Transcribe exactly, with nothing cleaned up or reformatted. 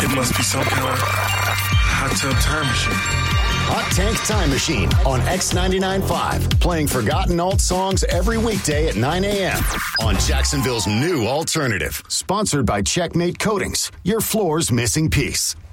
It must be some kind of hot tub time machine. Hot Tank Time Machine on X ninety-nine point five. Playing forgotten alt songs every weekday at nine a.m. on Jacksonville's new alternative. Sponsored by Checkmate Coatings, your floor's missing piece.